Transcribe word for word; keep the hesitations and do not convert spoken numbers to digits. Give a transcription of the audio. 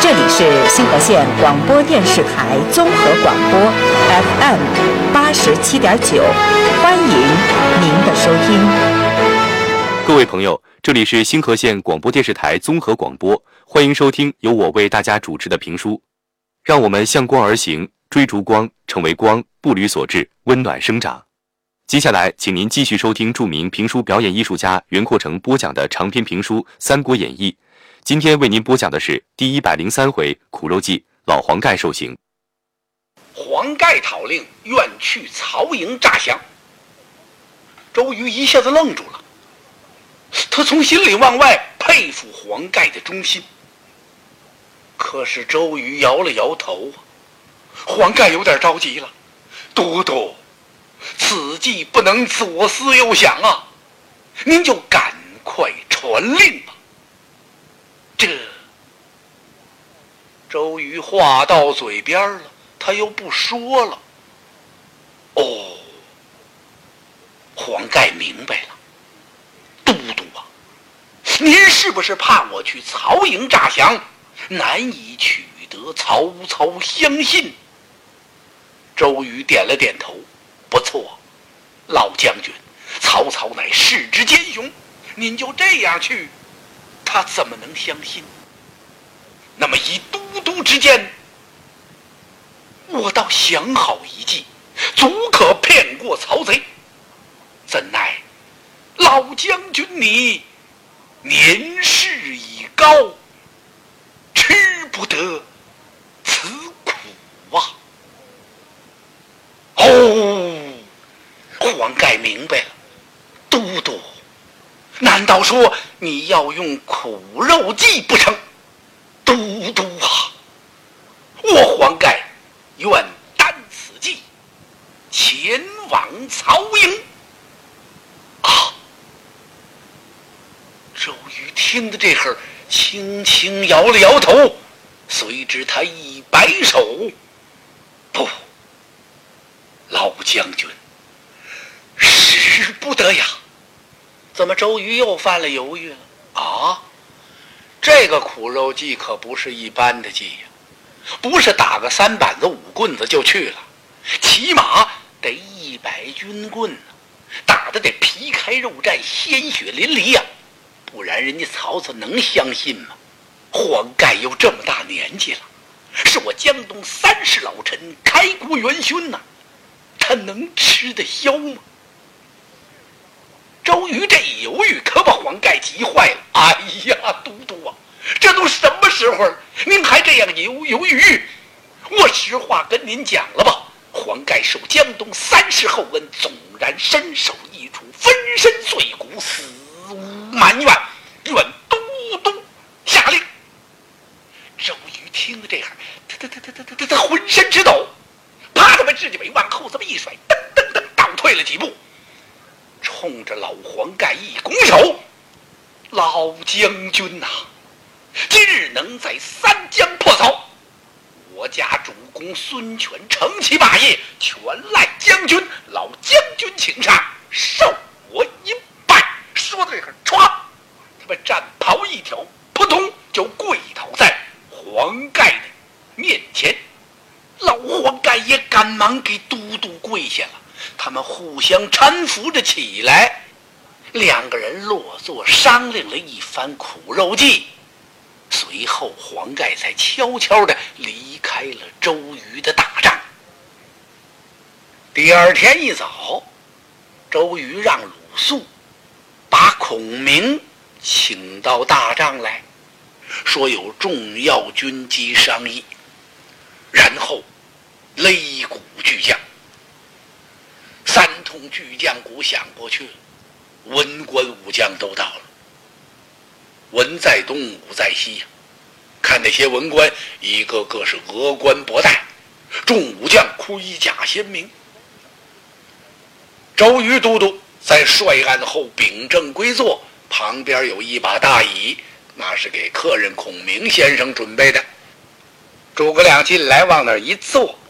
这里是新河县广播电视台综合广播 F M 八十七点九，欢迎您的收听。 各位朋友，这里是新河县广播电视台综合广播，欢迎收听由我为大家主持的评书。让我们向光而行，追逐光，成为光，步履所至，温暖生长。接下来，请您继续收听著名评书表演艺术家袁阔成播讲的长篇评书《三国演义》。今天为您播讲的是第一百零三回苦肉计，老黄盖受刑。 黄盖讨令愿去曹营诈降，周瑜一下子愣住了，他从心里往外佩服黄盖的忠心。可是周瑜摇了摇头啊，黄盖有点着急了，都督，此计不能左思右想啊，您就赶快传令吧。这周瑜话到嘴边了，他又不说了。哦，黄盖明白了，都督啊，您是不是怕我去曹营诈降，难以取得曹操相信？周瑜点了点头，不错，老将军，曹操乃世之奸雄，您就这样去，他怎么能相信？那么以都督之见，我倒想好一计，足可骗过曹贼。怎奈老将军你年事已高，吃不得此苦啊。哦，黄盖明白了，都督，难道说你要用苦肉计不成？都督啊，我黄盖愿担此计，前往曹营。啊！周瑜听得这会儿，轻轻摇了摇头，随之他一摆手：“不，老将军，使不得呀！”怎么周瑜又犯了犹豫了？啊，这个苦肉计可不是一般的计呀，不是打个三板子五棍子就去了，起码得一百军棍呢，打得得皮开肉绽，鲜血淋漓呀，不然人家曹操能相信吗？黄盖又这么大年纪了，是我江东三世老臣，开国元勋呐，他能吃得消吗？周瑜这一犹豫，可把黄盖急坏了。哎呀，都督啊，这都什么时候了，您还这样犹犹豫豫？我实话跟您讲了吧，黄盖受江东三世厚恩，纵然身首异处，粉身碎骨，死无埋怨，愿都督下令。周瑜听了这会儿，他他他他他他他浑身直抖，啪，他把智计尾往后这么一甩，噔噔噔倒退了几步，冲着老黄盖一拱手：“老将军呐、啊，今日能在三江破曹，我家主公孙权成其霸业，全赖将军，老将军请上，受我一拜。”说到这个，唰，他把战袍一挑，扑通就跪倒在黄盖的面前。老黄盖也赶忙给都督跪下了，他们互相搀扶着起来，两个人落座商量了一番苦肉计。随后黄盖才悄悄地离开了周瑜的大帐。第二天一早，周瑜让鲁肃把孔明请到大帐来，说有重要军机商议，然后擂鼓巨将。三通巨将鼓响过去了，文官武将都到了。文在东，武在西呀、啊。看那些文官，一个个是峨冠博带，众武将盔甲鲜明。周瑜都督在帅案后秉正归坐，旁边有一把大椅，那是给客人孔明先生准备的。诸葛亮进来往那儿一坐，